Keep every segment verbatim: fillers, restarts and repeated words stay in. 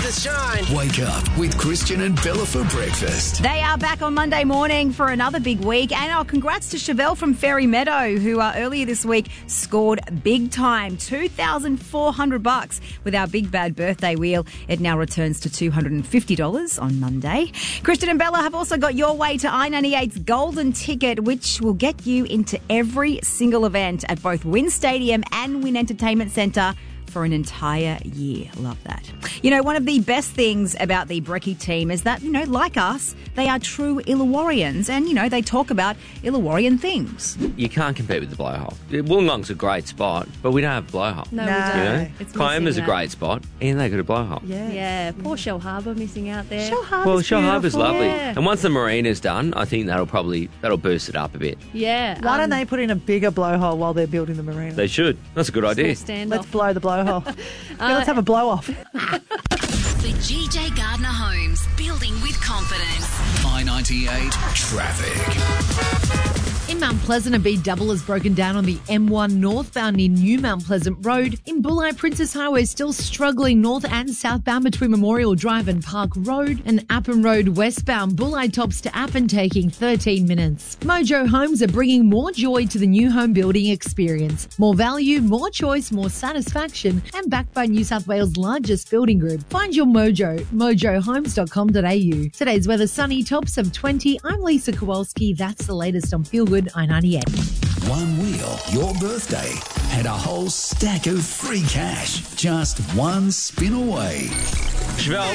to shine. Wake up with Christian and Bella for breakfast. They are back on Monday morning for another big week. And our congrats to Chevelle from Fairy Meadow, who uh, earlier this week scored big time, two thousand four hundred bucks with our big bad birthday wheel. It now returns to two hundred fifty dollars on Monday. Christian and Bella have also got your way to I ninety-eight's Golden Ticket, which will get you into every single event at both Wynn Stadium and Wynn Entertainment Centre for an entire year. Love that. You know, one of the best things about the Brekkie team is that, you know, like us, they are true Illawarrians and, you know, they talk about Illawarrian things. You can't compete with the blowhole. Wollongong's a great spot, but we don't have a blowhole. No, No. we don't. You know? It's Kiama's a missing great spot, and they got a blowhole. that. Yeah, poor Shell Harbour missing out there. Shell Harbour's Well, Shell Harbour's beautiful. lovely. Yeah. And once the marina's done, I think that'll probably that'll boost it up a bit. Yeah. Why um, don't they put in a bigger blowhole while they're building the marina? They should. That's a good idea. stand Let's off? blow the blowhole. Yeah, let's have a blow off. For G J Gardner Homes, building with confidence. I ninety-eight traffic. In Mount Pleasant, a B double has broken down on the M one northbound near New Mount Pleasant Road. In Bulli, Princess Highway still struggling north and southbound between Memorial Drive and Park Road. And Appin Road westbound, Bulli tops to Appin taking thirteen minutes. Mojo Homes are bringing more joy to the new home building experience. More value, more choice, more satisfaction, and backed by New South Wales' largest building group. Find your mojo, mojo homes dot com dot a u. Today's weather sunny, tops of twenty. I'm Lisa Kowalski. That's the latest on Feel Good I ninety-eight. One wheel, your birthday, and a whole stack of free cash. Just one spin away. Chevelle.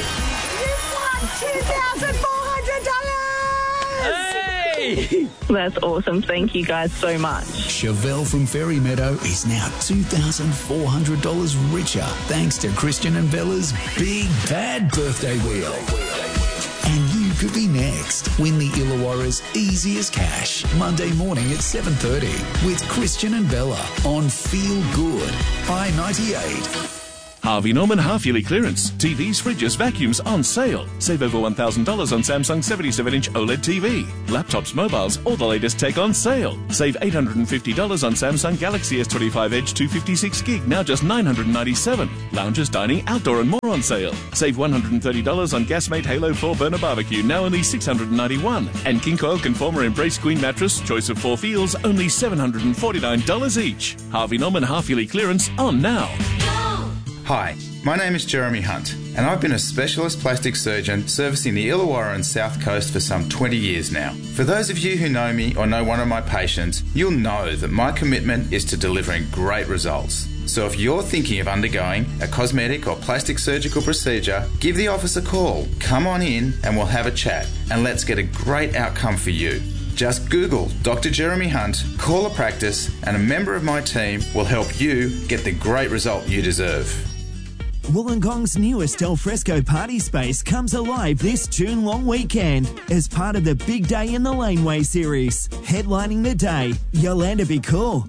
two thousand four hundred dollars! Hey! That's awesome. Thank you guys so much. Chevelle from Fairy Meadow is now two thousand four hundred dollars richer thanks to Christian and Bella's big bad birthday wheel. And you could be next. Win the Illawarra's easy as cash. Monday morning at seven thirty with Christian and Bella on Feel Good I ninety-eight. Harvey Norman half-yearly clearance. T Vs, fridges, vacuums on sale. Save over one thousand dollars on Samsung seventy-seven inch OLED T V. Laptops, mobiles, all the latest tech on sale. Save eight hundred fifty dollars on Samsung Galaxy S twenty-five Edge two fifty-six gig, now just nine hundred ninety-seven dollars. Lounges, dining, outdoor and more on sale. Save one hundred thirty dollars on Gasmate Halo four burner barbecue, now only six hundred ninety-one dollars. And King Coil Conformer Embrace Queen mattress, choice of four feels, only seven hundred forty-nine dollars each. Harvey Norman half-yearly clearance on now. Hi, my name is Jeremy Hunt, and I've been a specialist plastic surgeon servicing the Illawarra and South Coast for some twenty years now. For those of you who know me or know one of my patients, you'll know that my commitment is to delivering great results. So if you're thinking of undergoing a cosmetic or plastic surgical procedure, give the office a call. Come on in and we'll have a chat, and let's get a great outcome for you. Just Google Doctor Jeremy Hunt, call a practice, and a member of my team will help you get the great result you deserve. Wollongong's newest alfresco party space comes alive this June long weekend as part of the Big Day in the Laneway series. Headlining the day, Yolanda Be Cool,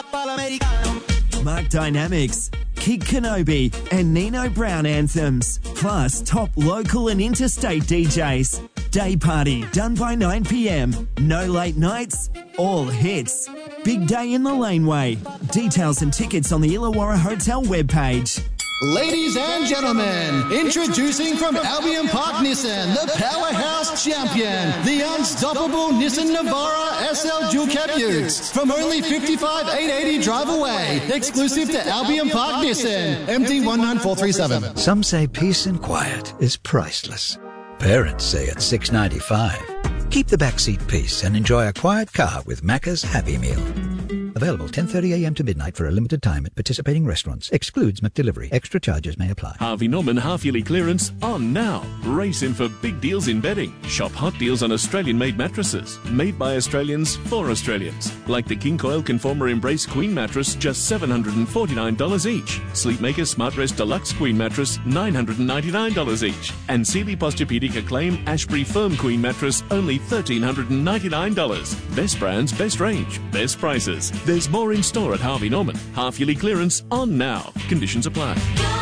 Mark Dynamics, Kid Kenobi, and Nino Brown anthems, plus top local and interstate D Js. Day party done by nine p.m. No late nights, all hits. Big Day in the Laneway. Details and tickets on the Illawarra Hotel webpage. Ladies and gentlemen, introducing from Albion Park Nissan, the powerhouse champion, the unstoppable Nissan Navara S L Dual Cab Utes. From only fifty-five thousand eight hundred eighty drive away, exclusive to Albion Park Nissan, M D one nine four three seven. Some say peace and quiet is priceless. Parents say it's six ninety-five. Keep the backseat peace and enjoy a quiet car with Macca's Happy Meal. Available ten thirty a.m. to midnight for a limited time at participating restaurants. Excludes McDelivery. Extra charges may apply. Harvey Norman half-yearly clearance on now. Race in for big deals in bedding. Shop hot deals on Australian-made mattresses. Made by Australians for Australians. Like the King Coil Conformer Embrace Queen mattress, just seven hundred forty-nine dollars each. Sleepmaker Smart Rest Deluxe Queen mattress, nine hundred ninety-nine dollars each. And Sealy Posturepedic Acclaim Ashbury Firm Queen mattress, only one thousand three hundred ninety-nine dollars. Best brands, best range, best prices. There's more in store at Harvey Norman. Half-yearly clearance on now. Conditions apply.